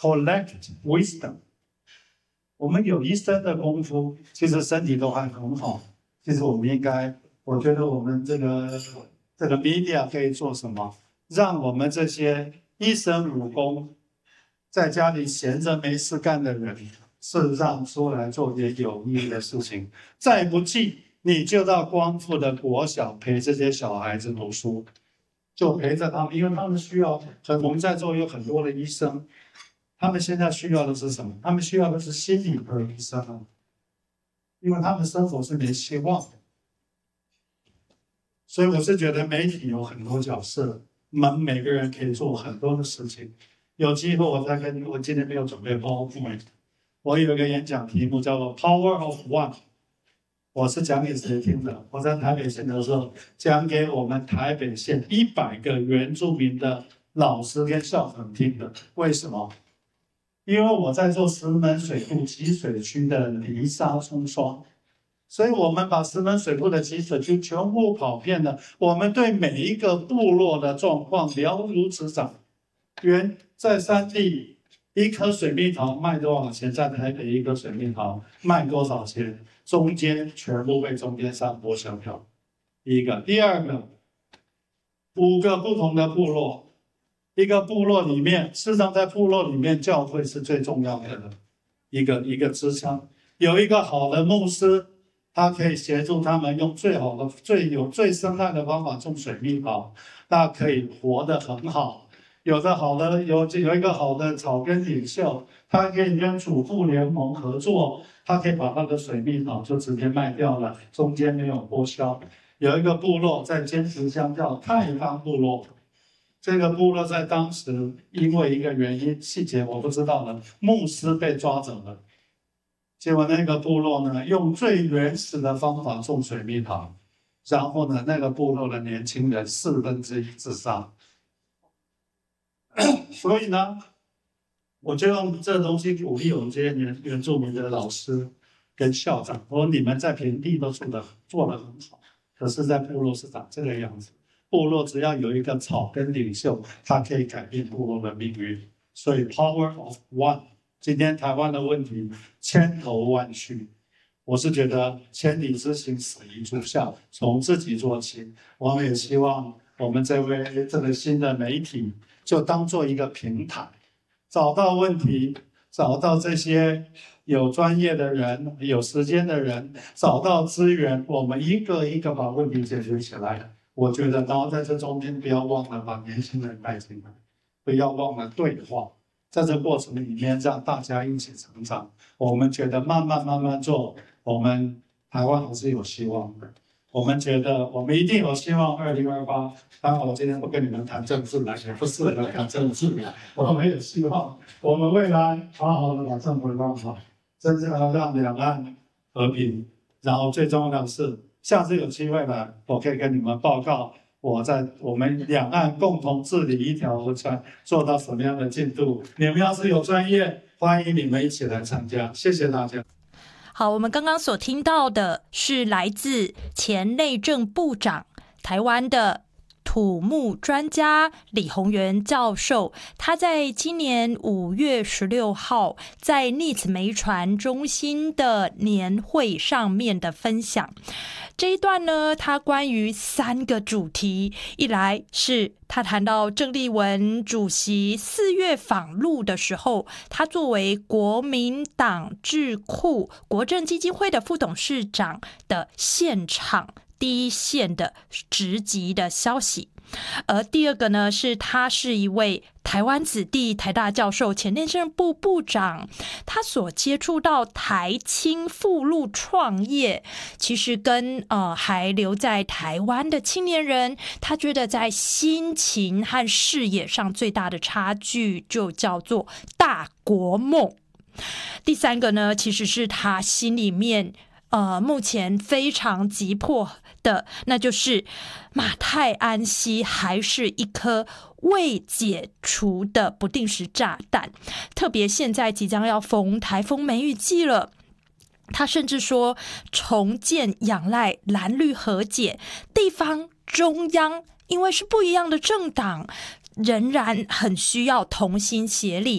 collect wisdom。我们有一生的功夫，其实身体都还很好。其实我们应该，我觉得我们这个 media 可以做什么？让我们这些一生武功，在家里闲着没事干的人，事实上出来做点有意义的事情。再不济，你就到光复的国小陪这些小孩子读书，就陪着他们，因为他们需要。我们在座有很多的医生，他们现在需要的是什么？他们需要的是心理科医生啊，因为他们生活是没希望的。所以我是觉得媒体有很多角色，我们每个人可以做很多的事情。有机会我再跟你，我今天没有准备 PowerPoint， 我有一个演讲题目叫做 Power of One。我是讲给谁听的？我在台北县的时候，讲给我们台北县100个原住民的老师跟校长听的。为什么？因为我在做石门水库集水区的泥沙冲刷，所以我们把石门水库的集水区全部跑遍了。我们对每一个部落的状况了如指掌。在山地一颗水蜜桃卖多少钱？在台北一颗水蜜桃卖多少钱？中间全部被中间商剥削掉。第一个，第二个，5个不同的部落，一个部落里面，事实上在部落里面，教会是最重要的一个支撑。有一个好的牧师，他可以协助他们用最好的、最生态的方法种水蜜桃，那可以活得很好。有一个好的草根领袖，他可以跟主妇联盟合作，他可以把他的水蜜桃就直接卖掉了，中间没有剥削。有一个部落在尖石乡叫太方部落，这个部落在当时因为一个原因，细节我不知道了，牧师被抓走了。结果那个部落呢，用最原始的方法种水蜜桃，然后呢，那个部落的年轻人1/4自杀。所以呢，我就用这东西鼓励我们这些原住民的老师跟校长，我说你们在平地都做得很好，可是在部落是长这个样子。部落只要有一个草根领袖，他可以改变部落的命运。所以 Power of One， 今天台湾的问题千头万绪，我是觉得千里之行始于足下，从自己做起。我们也希望我们这个新的媒体就当做一个平台，找到问题，找到这些有专业的人、有时间的人，找到资源，我们一个一个把问题解决起来。我觉得，然后在这中间不要忘了把年轻人带进来，不要忘了对话，在这过程里面让大家一起成长。我们觉得慢慢做，我们台湾还是有希望的。我们觉得我们一定有希望2028。当然，我今天不跟你们谈政治了，也不适合谈政治了。我们有希望，我们未来好好的把政府弄好，真正的让两岸和平。然后最重要的是，下次有机会了，我可以跟你们报告我们两岸共同治理一条河川做到什么样的进度。你们要是有专业，欢迎你们一起来参加。谢谢大家。 好，我们刚刚所听到的是来自前内政部长、台湾的土木专家李鸿源教授，他在今年5月16号在 NITS 媒传中心的年会上面的分享。这一段呢，他关于3个主题，一来是他谈到郑丽文主席4月访陆的时候，他作为国民党智库国政基金会的副董事长的现场第一线的直击的消息。而第二个呢，是他是一位台湾子弟，台大教授，前内政部部长，他所接触到台青赴陆创业，其实跟还留在台湾的青年人，他觉得在心情和视野上最大的差距就叫做大国梦。第三个呢，其实是他心里面目前非常急迫的，那就是马太安溪还是一颗未解除的不定时炸弹，特别现在即将要逢台风梅雨季了。他甚至说，重建仰赖蓝绿和解，地方中央因为是不一样的政党，仍然很需要同心协力。